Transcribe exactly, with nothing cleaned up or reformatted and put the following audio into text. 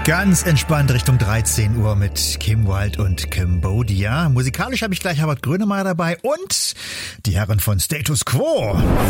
Ganz entspannt Richtung dreizehn Uhr mit Kim Wilde und Cambodia. Musikalisch habe ich gleich Herbert Grönemeyer dabei und die Herren von Status Quo.